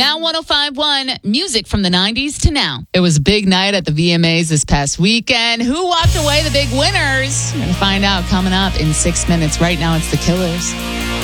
Now 105.1, music from the 90s to now. It was a big night at the VMAs this past weekend. Who walked away the big winners? We're going to find out coming up in 6 minutes. Right now, it's The Killers.